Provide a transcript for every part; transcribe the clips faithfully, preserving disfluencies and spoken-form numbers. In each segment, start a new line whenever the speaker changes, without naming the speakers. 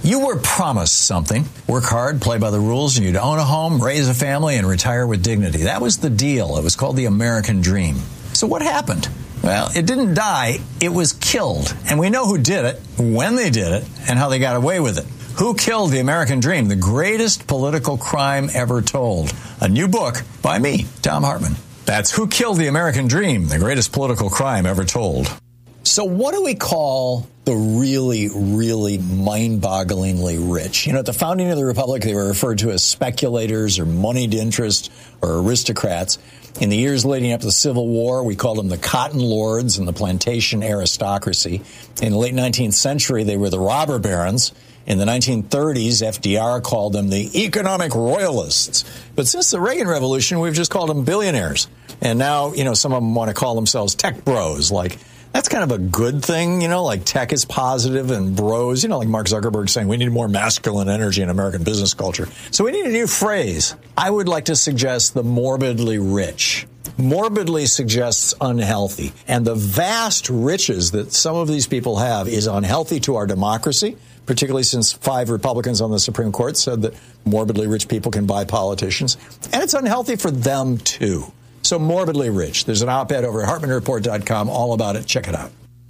You were promised something. Work hard, play by the rules, and you'd own a home, raise a family, and retire with dignity. That was the deal. It was called the American Dream. So what happened? Well, it didn't die. It was killed. And we know who did it, when they did it, and how they got away with it. Who Killed the American Dream? The Greatest Political Crime Ever Told. A new book by me, Thom Hartmann. That's Who Killed the American Dream? The Greatest Political Crime Ever Told. So what do we call the really, really mind-bogglingly rich? You know, at the founding of the Republic, they were referred to as speculators or moneyed interest or aristocrats. In the years leading up to the Civil War, we called them the cotton lords and the plantation aristocracy. In the late nineteenth century, they were the robber barons. In the nineteen thirties, F D R called them the economic royalists. But since the Reagan Revolution, we've just called them billionaires. And now, you know, some of them want to call themselves tech bros. Like, that's kind of a good thing, you know, like tech is positive and bros, you know, like Mark Zuckerberg saying we need more masculine energy in American business culture. So we need a new phrase. I would like to suggest the morbidly rich. Morbidly suggests unhealthy. And the vast riches that some of these people have is unhealthy to our democracy, particularly since five Republicans on the Supreme Court said that morbidly rich people can buy politicians. And it's unhealthy for them, too. So morbidly rich. There's an op-ed over at Hartmann Report dot com all about it. Check it out.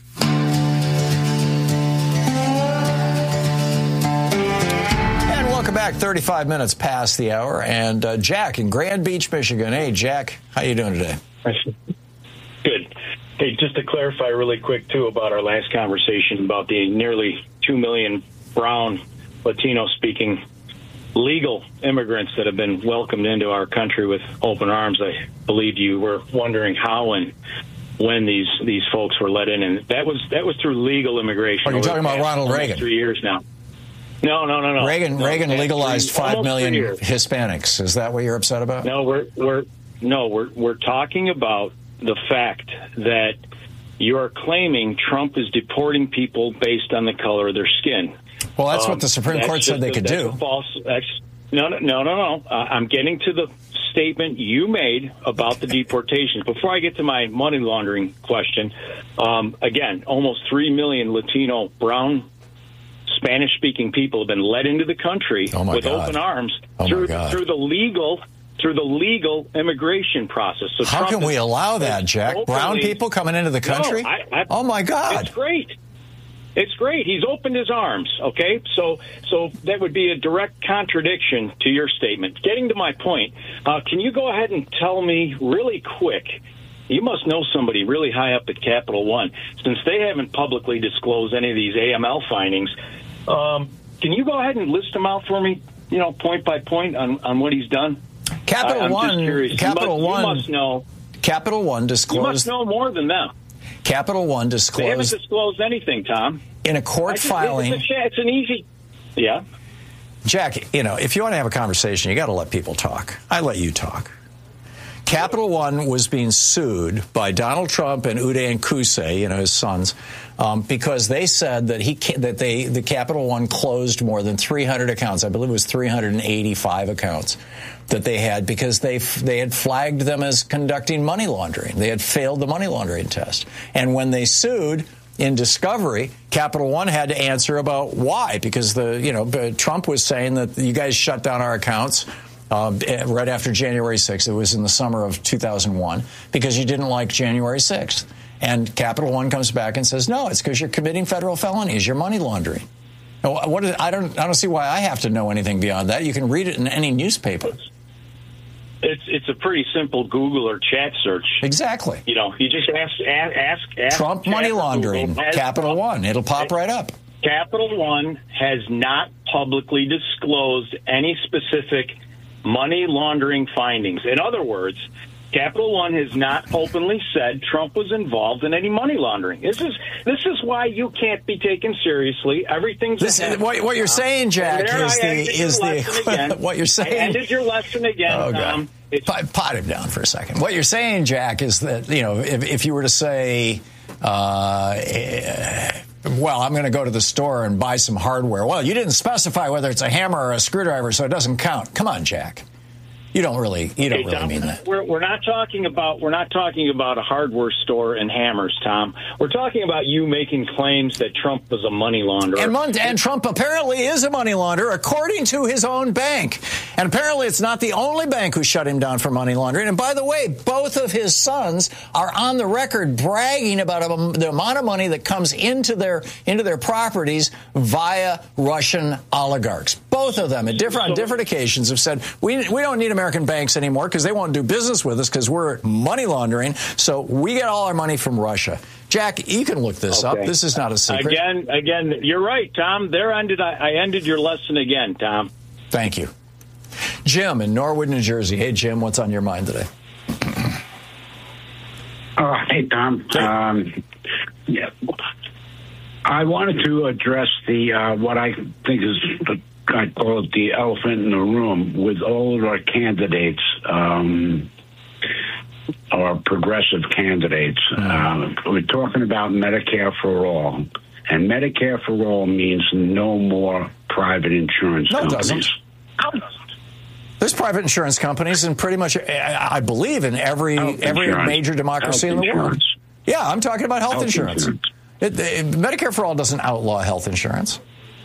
And welcome back. thirty-five minutes past the hour. And uh, Jack in Grand Beach, Michigan. Hey, Jack, how you doing today?
Good. Hey, just to clarify really quick, too, about our last conversation about the nearly two million brown Latino-speaking legal immigrants that have been welcomed into our country with open arms. I believe you were wondering how and when these these folks were let in, and that was that was through legal immigration.
Are you talking about Ronald Reagan?
Three years now. No, no, no, no.
Reagan
no,
Reagan legalized
three,
five million Hispanics. Is that what you're upset about?
No, we're we're no, we're we're talking about the fact that you are claiming Trump is deporting people based on the color of their skin.
Well, that's
um,
what the Supreme Court said they
a,
could
that's
do.
A false. That's, no, no, no, no, no. Uh, I'm getting to the statement you made about the deportations. Before I get to my money laundering question, um, again, almost three million Latino, brown, Spanish-speaking people have been let into the country
oh
with
God.
open arms
oh
through
God.
through the legal. through the legal immigration process. So
how
Trump
can we
is,
allow that, Jack?
Openly,
brown people coming into the country?
No, I, I,
oh, my God.
It's great. It's great. He's opened his arms, okay? So so that would be a direct contradiction to your statement. Getting to my point, uh, can you go ahead and tell me really quick, you must know somebody really high up at Capital One, since they haven't publicly disclosed any of these A M L findings, um, can you go ahead and list them out for me, you know, point by point on, on what he's done?
Capital
I, I'm
One,
just curious.
Capital
you must,
One,
you must know.
Capital One disclosed.
You must know more than them.
Capital One disclosed.
They haven't disclosed anything, Tom.
In a court
just,
filing.
It's, a, it's an easy. Yeah.
Jack, you know, if you want to have a conversation, you got to let people talk. I let you talk. Capital One was being sued by Donald Trump and Udai Nkuse, you know, his sons, um, because they said that he that they the Capital One closed more than three hundred accounts. I believe it was three hundred eighty-five accounts that they had because they they had flagged them as conducting money laundering. They had failed the money laundering test. And when they sued in discovery, Capital One had to answer about why, because the you know Trump was saying that you guys shut down our accounts. Uh, right after January sixth. It was in the summer of two thousand one because you didn't like January sixth. And Capital One comes back and says, no, it's because you're committing federal felonies. You're money laundering. What is, I don't I don't see why I have to know anything beyond that. You can read it in any newspaper.
It's it's a pretty simple Google or chat search.
Exactly.
You know, you just ask ask, ask
Trump money laundering, Capital One. It'll pop right up.
Capital One has not publicly disclosed any specific money laundering findings. In other words, Capital One has not openly said Trump was involved in any money laundering. This is this is why you can't be taken seriously. Everything's
this, what, what you're saying, Jack, is the is the what you're saying.
I ended your lesson again.
Oh, God.
Um,
pot, pot him down for a second. What you're saying, Jack, is that you know if, if you were to say. Uh, Well, I'm going to go to the store and buy some hardware. Well, you didn't specify whether it's a hammer or a screwdriver, so it doesn't count. Come on, Jack. You don't really, you don't
Hey,
really
Tom,
mean that.
We're we're not talking about we're not talking about a hardware store and hammers, Tom. We're talking about you making claims that Trump was a money launderer.
And, Mon- and Trump apparently is a money launderer, according to his own bank. And apparently it's not the only bank who shut him down for money laundering. And by the way, both of his sons are on the record bragging about um, the amount of money that comes into their into their properties via Russian oligarchs. Both of them, at different, on different occasions, have said, we, we don't need American banks anymore because they won't do business with us because we're money laundering. So we get all our money from Russia. Jack, you can look this
Okay.
up. This is not a secret.
Again, again, you're right, Tom. There ended. I, I ended your lesson again, Tom.
Thank you. Jim in Norwood, New Jersey. Hey, Jim, what's on your mind today?
Oh, hey, Tom. Um, yeah. I wanted to address the uh, what I think is, I call it the elephant in the room with all of our candidates, um, our progressive candidates. Mm. Uh, we're talking about Medicare for all. And Medicare for all means no more private insurance
no,
companies.
It doesn't. There's private insurance companies in pretty much, I believe, in every
Health
every
insurance.
major democracy
Health
in the world.
insurance.
Yeah, I'm talking about health,
Health
insurance.
insurance.
It, it, Medicare for all doesn't outlaw health insurance.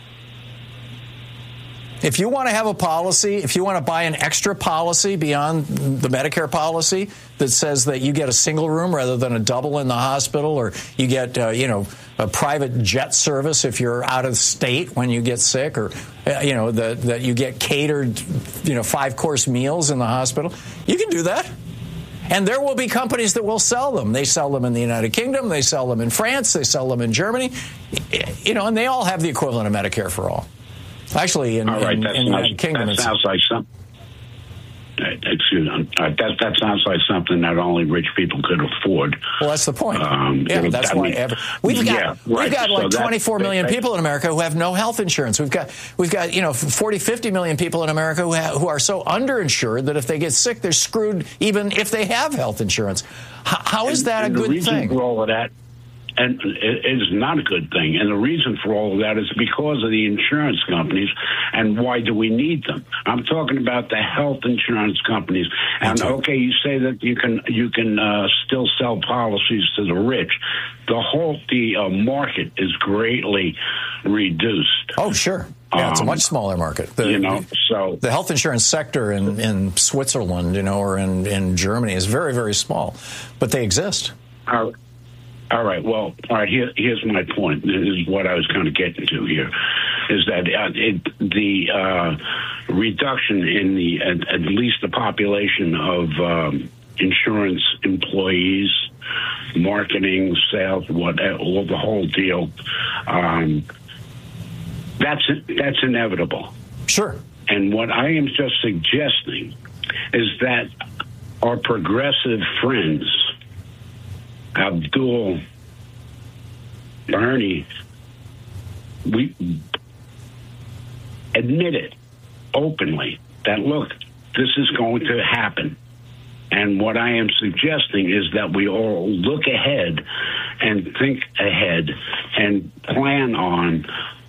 If you want to have a policy, if you want to buy an extra policy beyond the Medicare policy that says that you get a single room rather than a double in the hospital, or you get, uh, you know, a private jet service if you're out of state when you get sick, or, uh, you know, that that you get catered, you know, five-course meals in the hospital, you can do that. And there will be companies that will sell them. They sell them in the United Kingdom. They sell them in France. They sell them in Germany. You know, and they all have the equivalent of Medicare for all. Actually, in,
All right,
in,
that
in the
sounds,
United Kingdom,
that
it's,
sounds like some. uh, Excuse me. Uh, that that sounds like something that only rich people could afford.
well, that's the point.
Um,
yeah,
you know,
that's
I
why
mean,
every, we've got
yeah, right.
we've got
So
like
that-
twenty-four million
that-
people in America who have no health insurance. We've got we've got you know forty, fifty million people in America who ha- who are so underinsured that if they get sick, they're screwed even if they have health insurance. H- how is that
and
a
the
good
reason
thing?
for all of that, and it is not a good thing. And the reason for all of that is because of the insurance companies. And why do we need them? I'm talking about the health insurance companies. And okay, you say that you can you can uh, still sell policies to the rich. The whole the uh, market is greatly reduced.
Oh, sure. Yeah, it's a
Um,
much smaller market. The,
you know, so
the health insurance sector in, in Switzerland, you know, or in, in Germany is very, very small, but they exist.
All right. All right. Well, all right. Here, here's my point. This is what I was kind of getting to here, is that uh, it, the uh, reduction in the at, at least the population of um, insurance employees, marketing, sales, what, all the whole deal. Um, that's that's inevitable.
Sure.
And what I am just suggesting is that our progressive friends, Abdul, Bernie, we admit it openly that, look, this is going to happen. And what I am suggesting is that we all look ahead and think ahead and plan on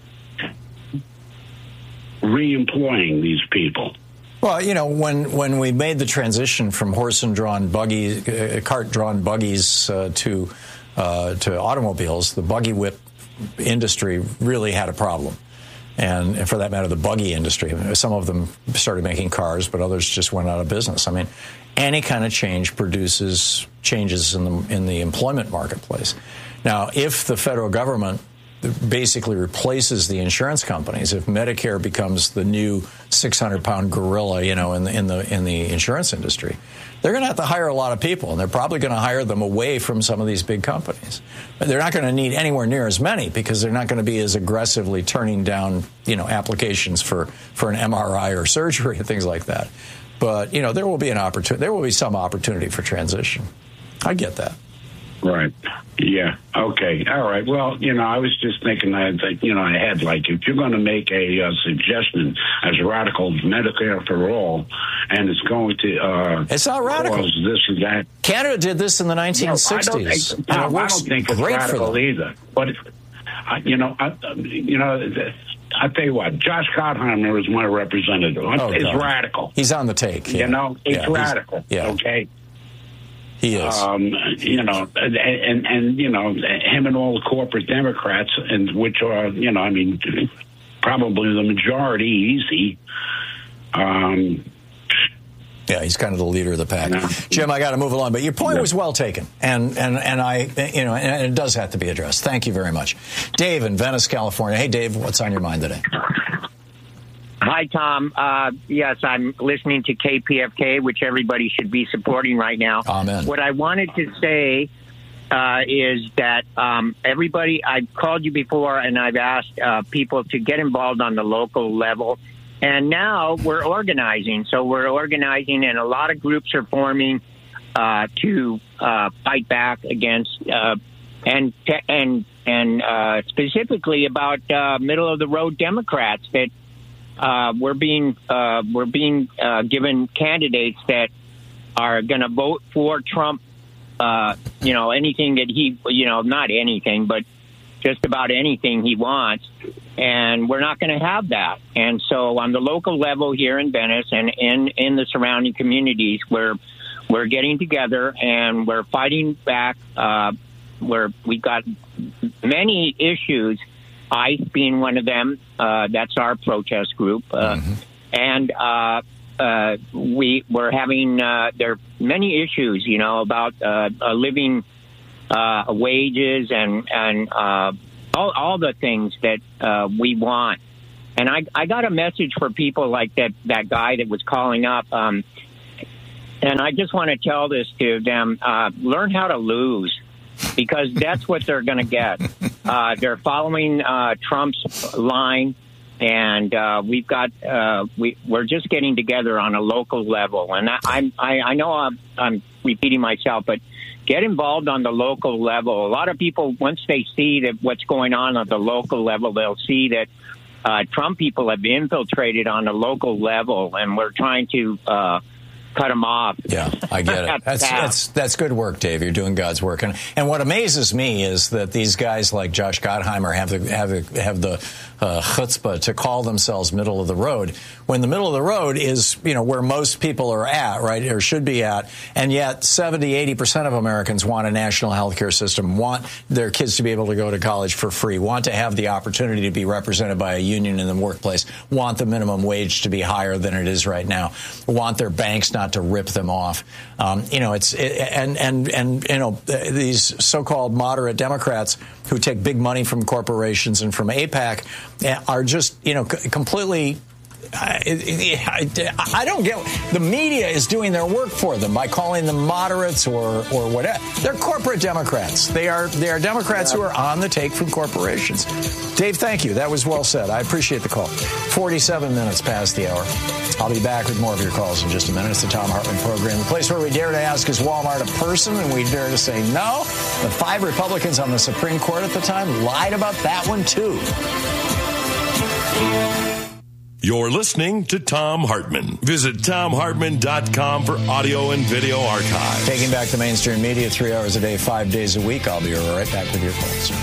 re-employing these people.
Well, you know, when, when we made the transition from horse and drawn buggies, uh, cart drawn buggies uh, to uh, to automobiles, the buggy whip industry really had a problem. And, and for that matter, the buggy industry. Some of them started making cars, but others just went out of business. I mean, any kind of change produces changes in the in the employment marketplace. Now, if the federal government basically replaces the insurance companies, if Medicare becomes the new six hundred pound gorilla, you know, in the in the in the insurance industry, they're going to have to hire a lot of people, and they're probably going to hire them away from some of these big companies. But they're not going to need anywhere near as many because they're not going to be as aggressively turning down, you know, applications for for an M R I or surgery and things like that. But, you know, there will be an opportunity. There will be some opportunity for transition. I get that.
Right. Yeah. Okay. All right. Well, you know, I was just thinking that, you know, ahead, like, if you're going to make a uh, suggestion as radical as Medicare for all, and it's going to uh,
it's not radical.
Cause this and that.
Canada did this in the nineteen sixties.
No, I don't think,
and it
I
works
don't think it's
great
radical
for them.
either. But, it, I, you know, I, you know, I'll tell you what, Josh Gottheimer is my representative.
Oh,
he's
God.
radical.
He's on the take. Yeah.
You know, he's
yeah,
radical.
He's, yeah.
Okay?
He is.
Um, you know, and, and, and, you know, him and all the corporate Democrats, and which are, you know, I mean, probably the majority, easy. Um,
yeah, he's kind of the leader of the pack.
Yeah.
Jim, I got to move along, but your point
yeah.
was well taken, and and and I, you know, and it does have to be addressed. Thank you very much, Dave in Venice, California. Hey, Dave, what's on your mind today?
Hi, Tom. Uh, yes, I'm listening to K P F K, which everybody should be supporting right now.
Amen.
What I wanted to say uh, is that um, everybody, I've called you before and I've asked uh, people to get involved on the local level. And now we're organizing. So we're organizing, and a lot of groups are forming uh, to uh, fight back against uh, and and and uh, specifically about uh, middle of the road Democrats that. Uh, we're being uh, we're being uh, given candidates that are going to vote for Trump. Uh, you know, anything that he, you know, not anything, but just about anything he wants, and we're not going to have that. And so, on the local level here in Venice and in in the surrounding communities, we're we're getting together and we're fighting back. Uh, where we've got many issues. ICE being one of them. Uh, that's our protest group. Uh, mm-hmm. And uh, uh, we, we're having, uh, there are many issues, you know, about uh, uh, living uh, wages and, and uh, all, all the things that uh, we want. And I, I got a message for people like that, that guy that was calling up. Um, and I just want to tell this to them, uh, learn how to lose. Because that's what they're going to get. Uh, they're following uh, Trump's line, and uh, we've got uh, we we're just getting together on a local level. And I, I'm I, I know I'm, I'm repeating myself, but get involved on the local level. A lot of people, once they see that what's going on at the local level, they'll see that uh, Trump people have infiltrated on a local level, and we're trying to. Uh, Cut them off.
Yeah, I get it. That's that's that's good work, Dave. You're doing God's work, and and what amazes me is that these guys like Josh Gottheimer have the have the, have the uh, chutzpah to call themselves middle of the road when the middle of the road is, you know, where most people are at, right, or should be at, and yet seventy, eighty percent of Americans want a national health care system, want their kids to be able to go to college for free, want to have the opportunity to be represented by a union in the workplace, want the minimum wage to be higher than it is right now, want their banks not to rip them off. Um, you know, it's it, and and and you know these so-called moderate Democrats who take big money from corporations and from AIPAC are just, you know, c- completely. I, I, I don't get. The media is doing their work for them by calling them moderates or or whatever. They're corporate Democrats. They are they are Democrats who are on the take from corporations. Dave, thank you. That was well said. I appreciate the call. forty-seven minutes past the hour. I'll be back with more of your calls in just a minute. It's the Tom Hartman Program, the place where we dare to ask, is Walmart a person? And we dare to say no. The five Republicans on the Supreme Court at the time lied about that one, too.
You're listening to Tom Hartman. Visit tom hartman dot com for audio and video archive.
Taking back the mainstream media three hours a day, five days a week. I'll be right back with your calls.